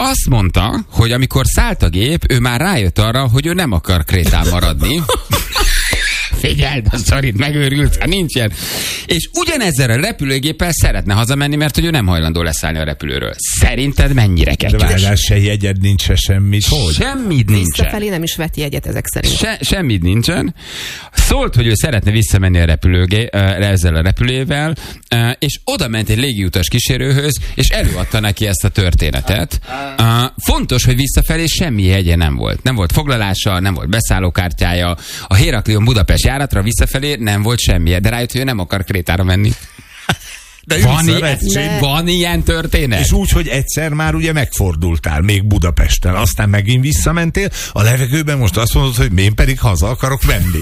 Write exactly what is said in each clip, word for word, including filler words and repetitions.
azt mondta, hogy amikor szállt a gép, ő már rájött arra, hogy ő nem akar Krétán maradni. Figyeld, a szorít megőrült, ha nincs ilyen. És ugyanezzel a repülőgéppel szeretne hazamenni, mert hogy ő nem hajlandó leszállni a repülőről. Szerinted mennyire kell? De várjál, se jegyed nincs, se semmit. Hogy? Semmit nincsen. Visszafelé nem is vett jegyet ezek szerint. Se, semmit nincsen. Szólt, hogy ő szeretne visszamenni a repülőgé, ezzel a repülővel, és oda ment egy légiutas kísérőhöz, és előadta neki ezt a történetet. Fontos, hogy visszafelé semmi jegye nem volt. Nem volt foglalása, nem volt beszállókártyája. A Héraklion Budapest járatra visszafelé nem volt semmi, de rájött, hogy ő nem akar Krétára menni. De van, ilyen, van ilyen történet? És úgy, hogy egyszer már ugye megfordultál még Budapesten, aztán megint visszamentél, a levegőben most azt mondod, hogy én pedig haza akarok menni.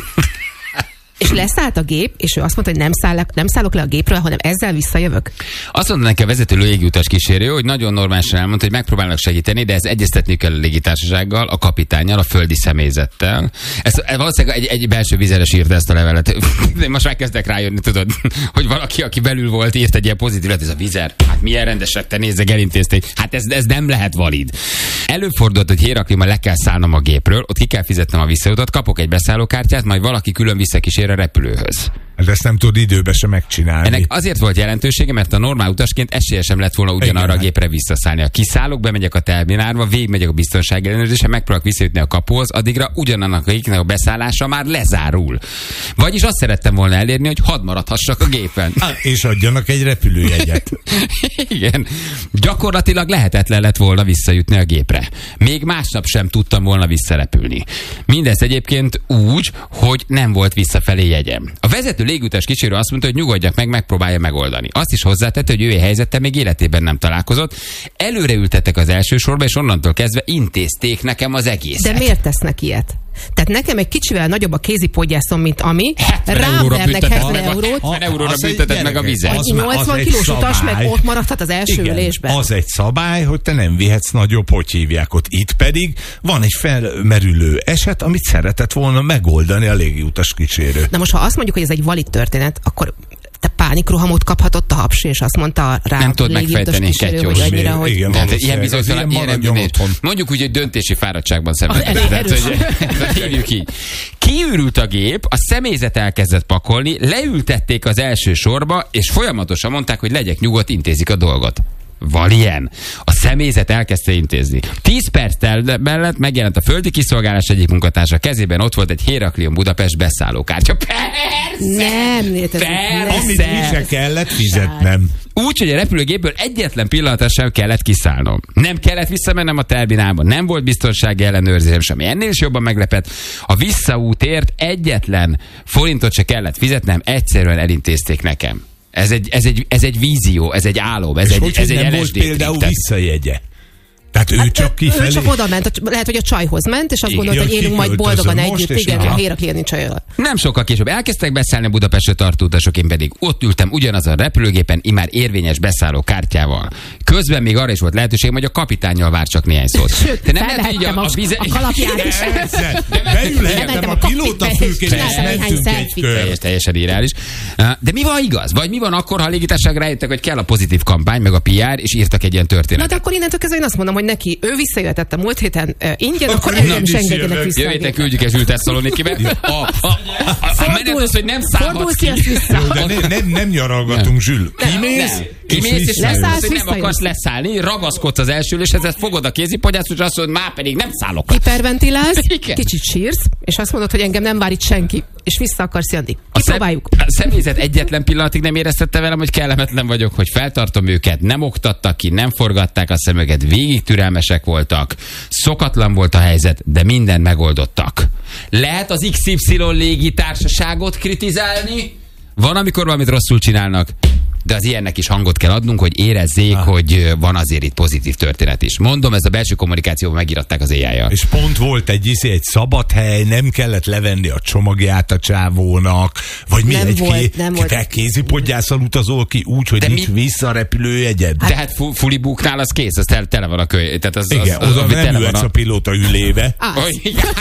És leszállt a gép, és ő azt mondta, hogy nem szállok, nem szállok le a gépről, hanem ezzel visszajövök. Azt mondta neki a vezető légiutas kísérő, hogy nagyon normálisan elmondta, hogy megpróbálnak segíteni, de ez egyeztetni kell a légitársasággal, a kapitánnyal, a földi személyzettel. Ez, ez valószínűleg egy, egy belső vizeres írta ezt a levelet. Most már kezdek rájönni, tudod, hogy valaki, aki belül volt, írt egy ilyen pozitívat, ez a vizer. Hát milyen rendeset, te nézzek, elintézték. Hát ez, ez nem lehet valid. Előfordult, hogy Héraklion, le kell szállnom a gépről, ott ki kell fizetnem a visszautat, kapok egy beszállókártyát, majd valaki külön visszakísér a repülőhöz. De ezt nem tudod időbe se megcsinálni. Ennek azért volt jelentősége, mert a normál utasként esélyesem lett volna ugyanarra a gépre visszaszállni. Ha kiszállok, bemegyek a terminálba, végigmegyek a biztonsági ellenőrzésre, megpróbálok visszajutni a kapuhoz, addigra ugyanannak a, a beszállása már lezárul. Vagyis azt szerettem volna elérni, hogy hadd maradhassak a gépen. Ah, és adjanak egy repülőjegyet. Igen. Gyakorlatilag lehetetlen lett volna visszajutni a gépre. Még másnap sem tudtam volna visszarepülni. Mindez egyébként úgy, hogy nem volt visszafelé jegyem. A vezető légutas kísérő azt mondta, hogy nyugodjak meg, megpróbálja megoldani. Azt is hozzátette, hogy ő helyzettel még életében nem találkozott. Előre ültettek az első sorba, és onnantól kezdve intézték nekem az egészet. De miért tesznek ilyet? Tehát nekem egy kicsivel nagyobb a kézipodgyászom, mint ami, rám vernek hetven eurót. hetven euróra bünteted meg a vizet. Egy nyolcvan kilós utas meg ott maradhat az első igen, ülésben. Az egy szabály, hogy te nem vihetsz nagyobb, hogy hívják ott. Itt pedig van egy felmerülő eset, amit szeretett volna megoldani a légiutas kísérő. Na most, ha azt mondjuk, hogy ez egy valid történet, akkor te pánikrohamot kaphatott a hapsi, és azt mondta rá nem tudod megfejteni, kettős. Hogy annyira, hogy... Igen, tehát ilyen bizonytalan, ilyen mondjuk úgy, hogy döntési fáradtságban szenvedett. Hívjuk így. Kiürült a gép, a személyzet elkezdett pakolni, leültették az első sorba, és folyamatosan mondták, hogy legyek nyugodt, intézik a dolgot. Van ilyen. A személyzet elkezdte intézni. Tíz perc mellett megjelent a földi kiszolgálás egyik munkatársa, kezében ott volt egy Héraklion Budapest beszállókártya. Persze! Nem, persze! Amit mi se kellett fizetnem. Úgy, hogy a repülőgépből egyetlen pillanatra sem kellett kiszállnom. Nem kellett visszamennem a terminálba, nem volt biztonsági ellenőrzésem sem. Ennél is jobban meglepett. A visszaútért egyetlen forintot se kellett fizetnem, egyszerűen elintézték nekem. Ez egy, ez, egy, ez egy vízió, ez egy álom, ez és egy, hogy ez egy nem el es dé volt például trip. visszajegye. Tehát ő hát csak kifelé... Ő csak oda ment, lehet, hogy a csajhoz ment, és azt gondolta, hogy élünk majd boldogan együtt, igen, a Héraklioni csajjal. Nem sokkal később elkezdtek beszállni a Budapestre tartó utasok, én pedig ott ültem ugyanazon a repülőgépen, immár érvényes beszálló kártyával. Közben még arra is volt lehetőség, hogy a kapitánnyal vár csak néhány szót. Sőt, de nem lehet, hogy a, a, vize... a kalapját is. Beülhettem a pilótafülkén, és mentünk egy kör. Teljesen irreális. De mi van igaz? Vagy mi van akkor, ha a légitársaság rájöttek, hogy kell a pozitív kampány, meg a pé er, és írtak egy ilyen történetet? Na, de akkor innentől kezdve én azt mondom, hogy neki ő visszajöhetett a múlt héten uh, ingyen, akkor engem is engedjenek vissza. Jövő héten küldjük egy Ültesszalonikibe. A, a, a, a menet az, hogy nem szállhatsz ki. Ne, nem, nem nyaralgatunk, Zsül. Kimész, kimész, és leszállsz, hogy nem akarsz leszállni, ragaszkodsz az első üléshez, ezt fogod a kézipodgyászt, és azt mondod, már pedig nem szállok. Hiperventilálsz, kicsit sírsz, és azt mondod, hogy engem nem vár itt senki, és vissza akarsz jönni. Kipróbáljuk. A személyzet egyetlen pillanatig nem éreztette velem, hogy kellemetlen vagyok, hogy feltartom őket, nem oktattak ki, nem forgatták a szemüket, végig türelmesek voltak. Szokatlan volt a helyzet, de mindent megoldottak. Lehet az iksz ipszilon légitársaságot kritizálni? Van, amikor valamit rosszul csinálnak, de az ilyennek is hangot kell adnunk, hogy érezzék, ah. hogy van azért itt pozitív történet is. Mondom, ez a belső kommunikációban megíratták az éjjel. És pont volt egy iszi, egy szabad hely, nem kellett levenni a csomagját a csávónak, vagy mi nem egy volt, ké, nem ké, volt. kézipodgyászal utazol ki úgy, hogy nincs mi... vissza a repülőjegyed. Hát, tehát fu- fulibuknál az kész, az tele, tele van a köly. Tehát az, igen, az, az, oda nem ülhetsz a... a pilóta ülébe. Az.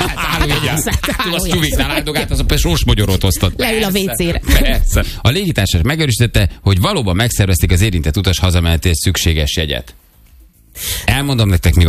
Az csúviknál áldogált, az a sorsmogyorot hoztad. Leül a vécére. A légitársaság megerősítette, hogy valóban megszervezték az érintett utas hazamenetés szükséges jegyet. Elmondom nektek, mi